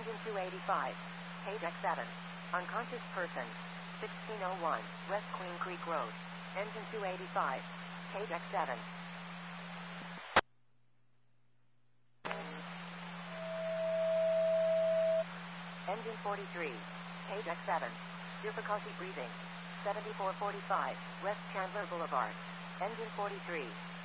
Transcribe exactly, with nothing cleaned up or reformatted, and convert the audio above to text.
Engine two eighty-five. Page X seven. Unconscious person. sixteen oh one, West Queen Creek Road. Engine two eighty-five. Page X seven. Engine forty-three. Page X seven. Difficulty breathing. seventy-four forty-five, West Chandler Boulevard. Engine forty-three.